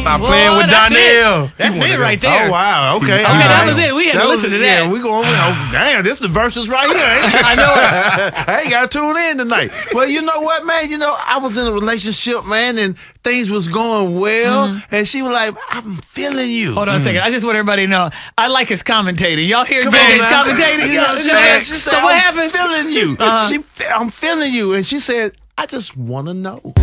Stop playing with Donnell. That's it right there. Oh, wow. Okay. Okay, that was it. We had to listen to that. Yeah, we going, damn, this is the verses right here. I know it. I ain't got to tune in tonight. Well, you know what, man? I was in a relationship, man, and things was going well, and she was like, I'm feeling you. Hold on a second. I just want everybody to know, I like his commentating. Y'all hear Come on, JJ's man. commentating? She said, So what I'm happened? feeling you. I'm feeling you. And she said, I just want to know.